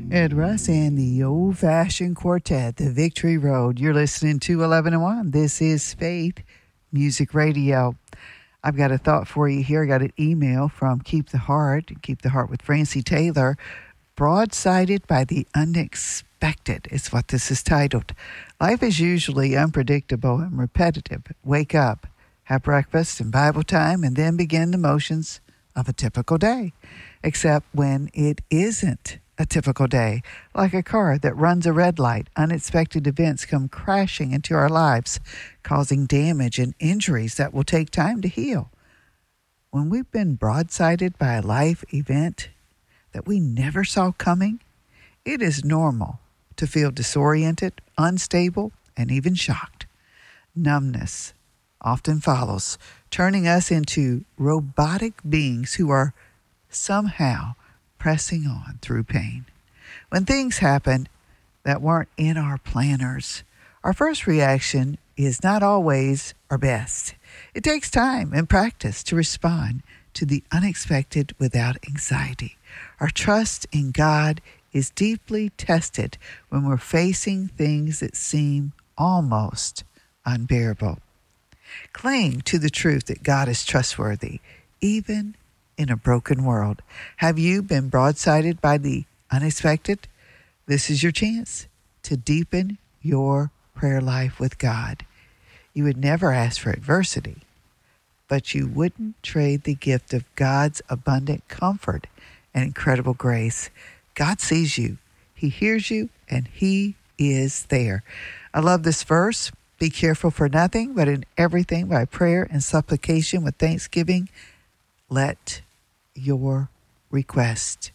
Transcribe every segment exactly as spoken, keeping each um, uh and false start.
Ed Russ and the Old Fashioned Quartet, the Victory Road. You're listening to eleven and one. This is Faith Music Radio. I've got a thought for you here. I got an email from Keep the Heart, Keep the Heart with Francie Taylor. Broadsided by the Unexpected is what this is titled. Life is usually unpredictable and repetitive. Wake up, have breakfast and Bible time, and then begin the motions of a typical day. Except when it isn't a typical day. Like a car that runs a red light, unexpected events come crashing into our lives, causing damage and injuries that will take time to heal. When we've been broadsided by a life event that we never saw coming, it is normal to feel disoriented, unstable, and even shocked. Numbness often follows, turning us into robotic beings who are somehow pressing on through pain. When things happen that weren't in our planners, our first reaction is not always our best. It takes time and practice to respond to the unexpected without anxiety. Our trust in God is deeply tested when we're facing things that seem almost unbearable. Cling to the truth that God is trustworthy, even in a broken world. Have you been broadsided by the unexpected? This is your chance to deepen your prayer life with God. You would never ask for adversity, but you wouldn't trade the gift of God's abundant comfort and incredible grace. God sees you, He hears you, and He is there. I love this verse. Be careful for nothing, but in everything by prayer and supplication with thanksgiving, let your request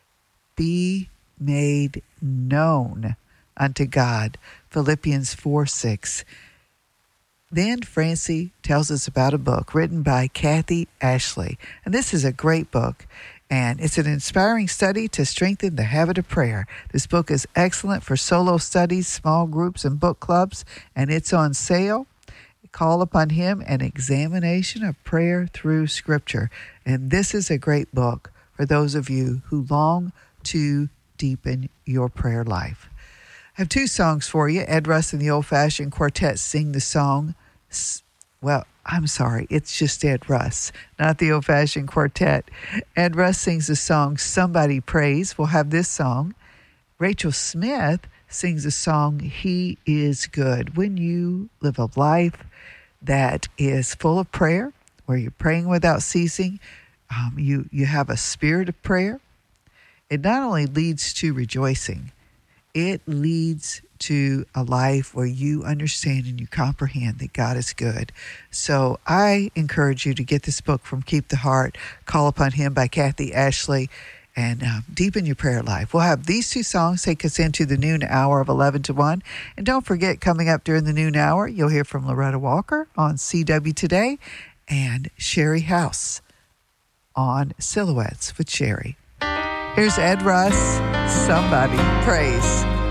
be made known unto God. Philippians four six. Then Francie tells us about a book written by Kathy Ashley. And this is a great book, and it's an inspiring study to strengthen the habit of prayer. This book is excellent for solo studies, small groups, and book clubs, and it's on sale. Call Upon Him, an examination of prayer through Scripture. And this is a great book for those of you who long to deepen your prayer life. I have two songs for you. Ed Russ and the Old Fashioned Quartet sing the song, well, I'm sorry, it's just Ed Russ, not the Old Fashioned Quartet. Ed Russ sings the song, Somebody Prays. We'll have this song. Rachel Smith sings the song, He Is Good. When you live a life that is full of prayer, where you're praying without ceasing, um, you, you have a spirit of prayer, it not only leads to rejoicing, it leads to a life where you understand and you comprehend that God is good. So I encourage you to get this book from Keep the Heart, Call Upon Him by Kathy Ashley, and uh, deepen your prayer life. We'll have these two songs take us into the noon hour of eleven to one. And don't forget, coming up during the noon hour, you'll hear from Loretta Walker on C W Today and Sherry House on Silhouettes with Sherry. Here's Ed Russ, Somebody Prays.